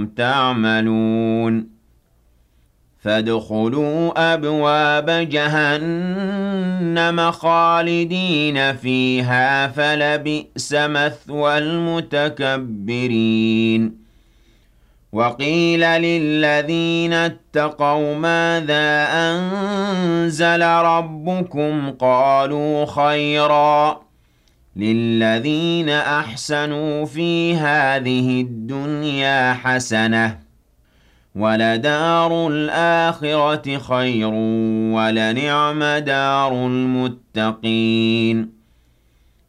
تعملون فادخلوا أبواب جهنم خالدين فيها فلبئس مثوى المتكبرين وقيل للذين اتقوا ماذا أنزل ربكم قالوا خيرا للذين أحسنوا في هذه الدنيا حسنة ولدار الآخرة خير ولنعم دار المتقين